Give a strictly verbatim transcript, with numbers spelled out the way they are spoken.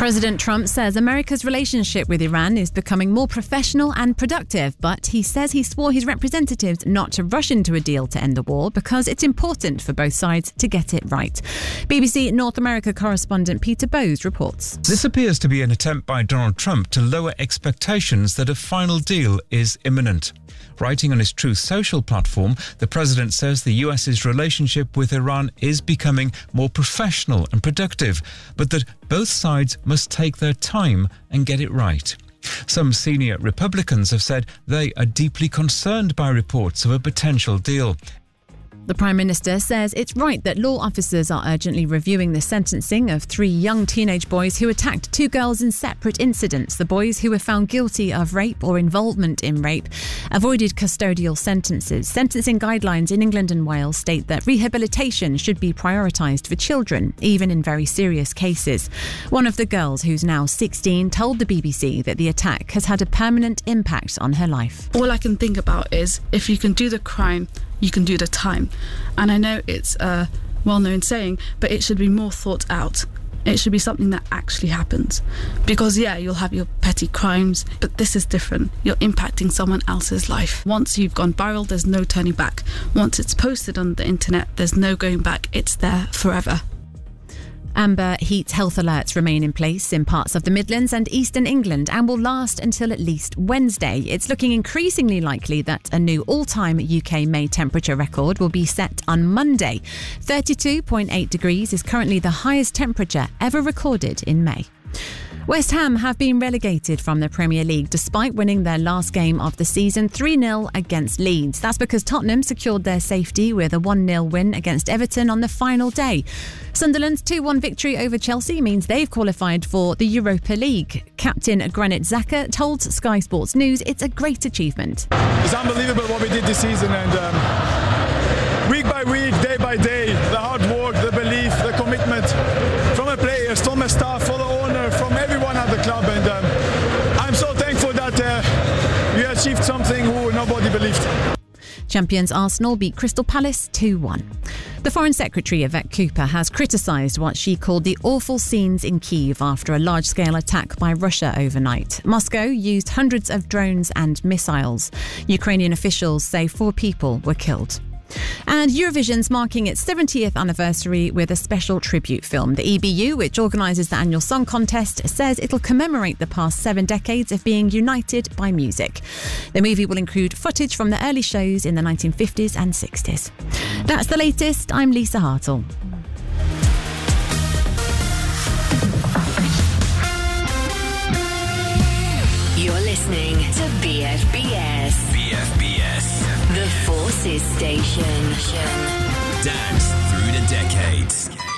President Trump says America's relationship with Iran is becoming more professional and productive, but he says he swore his representatives not to rush into a deal to end the war because it's important for both sides to get it right. B B C North America correspondent Peter Bowes reports. This appears to be an attempt by Donald Trump to lower expectations that a final deal is imminent. Writing on his Truth Social platform, the president says the U S's relationship with Iran is becoming more professional and productive, but that both sides must take their time and get it right. Some senior Republicans have said they are deeply concerned by reports of a potential deal. The Prime Minister says it's right that law officers are urgently reviewing the sentencing of three young teenage boys who attacked two girls in separate incidents. The boys, who were found guilty of rape or involvement in rape, avoided custodial sentences. Sentencing guidelines in England and Wales state that rehabilitation should be prioritised for children, even in very serious cases. One of the girls, who's now sixteen, told the B B C that the attack has had a permanent impact on her life. All I can think about is if you can do the crime, you can do the time. And I know it's a well-known saying, but it should be more thought out. It should be something that actually happens. Because, yeah, you'll have your petty crimes, but this is different. You're impacting someone else's life. Once you've gone viral, there's no turning back. Once it's posted on the internet, there's no going back. It's there forever. Amber heat health alerts remain in place in parts of the Midlands and eastern England and will last until at least Wednesday. It's looking increasingly likely that a new all-time U K May temperature record will be set on Monday. thirty-two point eight degrees is currently the highest temperature ever recorded in May. West Ham have been relegated from the Premier League despite winning their last game of the season three nil against Leeds. That's because Tottenham secured their safety with a one nil win against Everton on the final day. Sunderland's two one victory over Chelsea means they've qualified for the Europa League. Captain Granit Xhaka told Sky Sports News it's a great achievement. It's unbelievable what we did this season, and um, week by week, day by day, the hard work, the belief, the commitment from the players, from the staff, from the owner, from everyone at the club, and um, I'm so thankful that uh, we achieved something who nobody believed. Champions Arsenal beat Crystal Palace two one. The Foreign Secretary, Yvette Cooper, has criticised what she called the awful scenes in Kyiv after a large-scale attack by Russia overnight. Moscow used hundreds of drones and missiles. Ukrainian officials say four people were killed. And Eurovision's marking its seventieth anniversary with a special tribute film. The E B U, which organises the annual song contest, says it'll commemorate the past seven decades of being united by music. The movie will include footage from the early shows in the nineteen fifties and sixties. That's the latest. I'm Lisa Hartle. You're listening to B F B S. B F B S. The Forces Station. Dance through the decades.